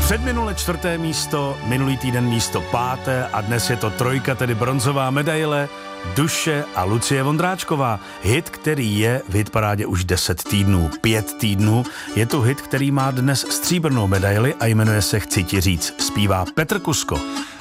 Předminule 4. místo, minulý týden místo 5. a dnes je to 3, tedy bronzová medaile, Duše a Lucie Vondráčková. Hit, který je v hitparádě už 10 týdnů, 5 týdnů. Je to hit, který má dnes stříbrnou medaili a jmenuje se Chci ti říct. Zpívá Petr Kusko.